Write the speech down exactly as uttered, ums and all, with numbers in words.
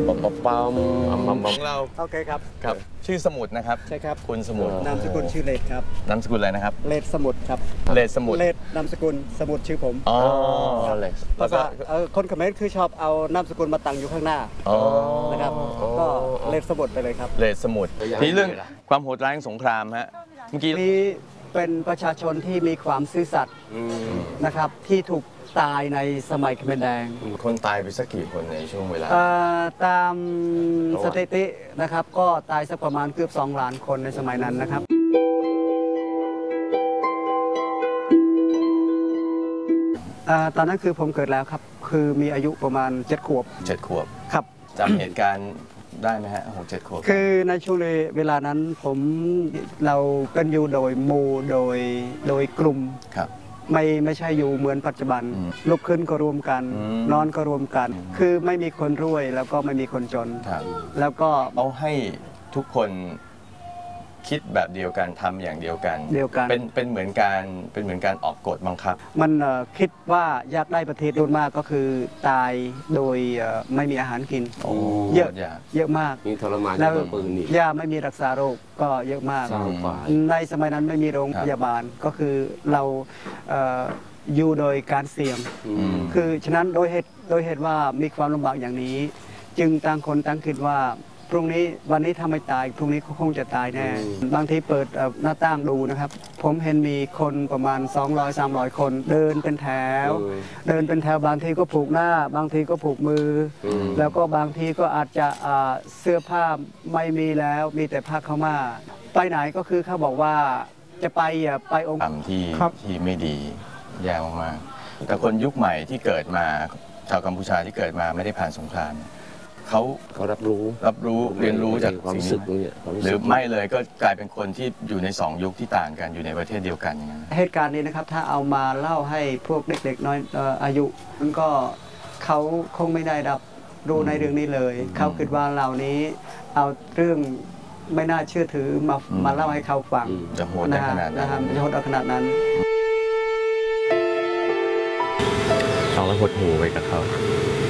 ปั๊มปั๊มปั๊มปั๊มปั๊มของเราโอเคครับครับชื่อสมุดนะครับใช่ครับคุณสมุดนามสกุลชื่อเลดครับนามสกุลอะไรนะครับเลดสมุดครับเลดสมุดเลดนามสกุลสมุดชื่อผมอ๋อเลดภาษาคนเขมรคือชอบเอานามสกุลมาตั้งอยู่ข้างหน้านะครับก็เลดสมุดไปเลยครับเลดสมุดทีเรื่องความโหดร้ายของสงครามฮะเมื่อกี้นี้เป็นประชาชนที่มีความซื่อสัตย์นะครับที่ถูกตายในสมัยเขมรแดงคนตายไปสักกี่คนในช่วงเวลาตามสถิตินะครับก็ตายสักประมาณเกือบสองล้านคนในสมัยนั้นนะครับตอนนั้นคือผมเกิดแล้วครับคือมีอายุประมาณเจ็ดขวบเจ็ดขวบครับจำเหตุการณ์ได้ไหมฮะหกเจ็ดขวบคือในช่วงเวลานั้นผมเราเป็นอยู่โดยหมู่โดยโดยกลุ่มครับไม่ไม่ใช่อยู่เหมือนปัจจุบันลุกขึ้นก็รวมกันนอนก็รวมกันคือไม่มีคนรวยแล้วก็ไม่มีคนจนแล้วก็เอาให้ทุกคนคิดแบบเดียวกันทำอย่างเดียวกันเดียวกันเป็นเป็นเหมือนการเป็นเหมือนการออกกฎบังคับมันคิดว่าอยากได้ประเทศรุ่นมากก็คือตายโดยไม่มีอาหารกินเยอะเยอะมากมีทรมานแล้วยาไม่มีรักษาโรคก็เยอะมากในสมัยนั้นไม่มีโรงพยาบาลก็คือเราอยู่โดยการเสี่ยงคือฉะนั้นโดยเหตุโดยเหตุว่ามีความลำบากอย่างนี้จึงต่างคนต่างคิดว่าพรุ่งนี้วันนี้ถ้าไม่ตายพรุ่งนี้เขาคงจะตายแน่บางทีเปิดหน้าต่างดูนะครับผมเห็นมีคนประมาณสองร้อย สามร้อยคนเดินเป็นแถวเดินเป็นแถวบางทีก็ผูกหน้าบางทีก็ผูกมือแล้วก็บางทีก็อาจจะเสื้อผ้าไม่มีแล้วมีแต่ผ้าเข้ามาไปไหนก็คือเขาบอกว่าจะไปไปองค์กรรมที่ที่ไม่ดีแย่มากๆแต่คนยุคใหม่ที่เกิดมาชาวกัมพูชาที่เกิดมาไม่ได้ผ่านสงครามเขาเขารับรู้รับรู้เรียนรู้จากความรู้สึกนี้หรือไม่เลยก็กลายเป็นคนที่อยู่ในสองยุคที่ต่างกันอยู่ในประเทศเดียวกันอย่างนั้นเหตุการณ์นี้นะครับถ้าเอามาเล่าให้พวกเด็กๆน้อยอายุมันก็เขาคงไม่ได้รับรู้ในเรื่องนี้เลยเขาคิดว่าเหล่านี้เอาเรื่องไม่น่าเชื่อถือมามาเล่าให้เขาฟังจะโหดขนาดนั้นจะโหดขนาดนั้นเราก็หดหูไปกับเขา